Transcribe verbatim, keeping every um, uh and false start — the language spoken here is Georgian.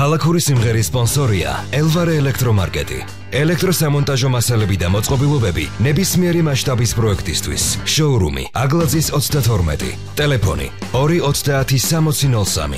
ქალაქური სიმღერის სპონსორია ელვარე ელექტრომარკეტი. ელექტროსამონტაჟო მასალები და მოწყობილობები ნებისმიერი მასშტაბის პროექტისთვის. შოურუმი აგლაძის ოცდათორმეტი. ტელეფონი ორი ოცდაათი სამოცი ნოლ სამი.